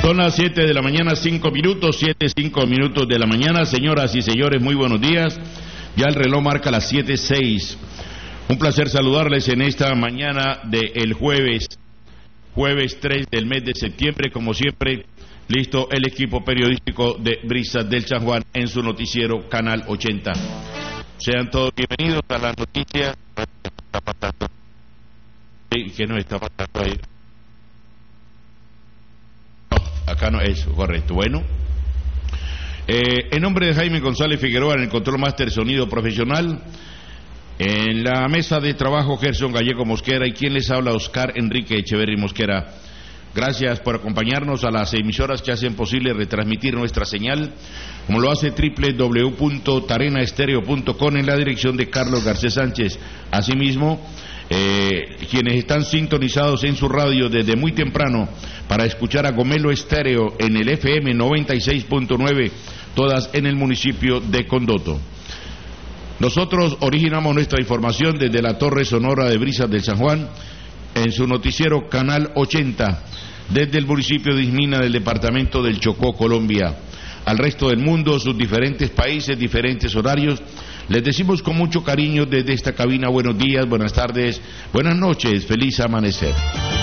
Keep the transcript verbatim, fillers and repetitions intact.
Son las siete de la mañana, cinco minutos, siete, cinco minutos de la mañana. Señoras y señores, muy buenos días. Ya el reloj marca las siete seis. Un placer saludarles en esta mañana del jueves, jueves tres del mes de septiembre. Como siempre, listo el equipo periodístico de Brisas del San Juan en su noticiero Canal ochenta. Sean todos bienvenidos a las noticias. ¿Qué nos está pasando ahí? No, acá no es correcto. Bueno, eh, en nombre de Jaime González Figueroa en el control máster sonido profesional, en la mesa de trabajo Gerson Gallego Mosquera y quien les habla Oscar Enrique Echeverry Mosquera. Gracias por acompañarnos a las emisoras que hacen posible retransmitir nuestra señal, como lo hace doble u doble u doble u punto tarena estéreo punto com en la dirección de Carlos Garcés Sánchez. Asimismo, eh, quienes están sintonizados en su radio desde muy temprano para escuchar a Gomelo Estéreo en el F M noventa y seis punto nueve, todas en el municipio de Condoto. Nosotros originamos nuestra información desde la Torre Sonora de Brisas del San Juan, en su noticiero Canal ochenta, desde el municipio de Ismina del departamento del Chocó, Colombia. Al resto del mundo, sus diferentes países, diferentes horarios, les decimos con mucho cariño desde esta cabina buenos días, buenas tardes, buenas noches, feliz amanecer.